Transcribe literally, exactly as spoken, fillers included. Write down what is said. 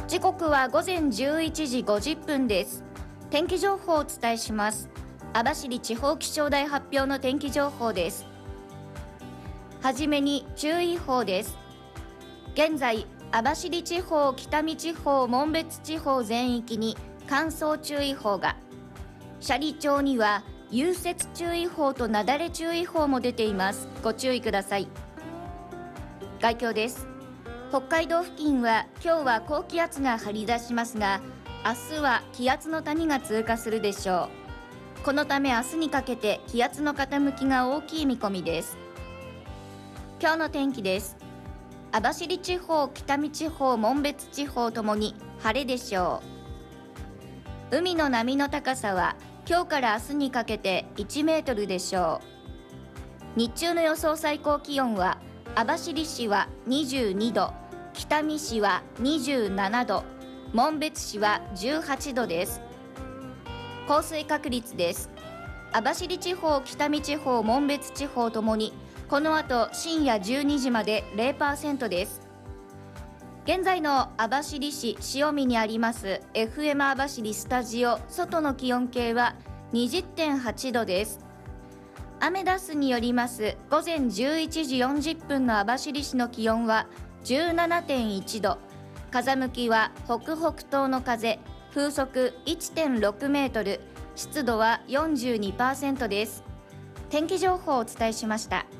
時刻は午前じゅういちじごじゅっぷんです。天気情報をお伝えします。網走地方気象台発表の天気情報です。はじめに注意報です。現在、網走地方、北見地方、紋別地方全域に乾燥注意報が、斜里町には融雪注意報と雪崩注意報も出ています。ご注意ください。概況です。北海道付近は今日は高気圧が張り出しますが、明日は気圧の谷が通過するでしょう。このため明日にかけて気圧の傾きが大きい見込みです。今日の天気です。網走地方、北見地方、紋別地方ともに晴れでしょう。海の波の高さは今日から明日にかけていちメートルでしょう。日中の予想最高気温は網走市はにじゅうにど、北見市はにじゅうななど、紋別市はじゅうはちどです。降水確率です。網走地方、北見地方、紋別地方ともにこの後深夜じゅうにじまで ゼロパーセント です。現在の網走市塩見にあります エフエム 網走スタジオ外の気温計は にじゅってんはちどです。アメダスによります午前じゅういちじよんじゅっぷんの網走市の気温は じゅうななてんいちど、風向きは北北東の風、風速 いってんろくメートル、湿度は よんじゅうにパーセント です。天気情報をお伝えしました。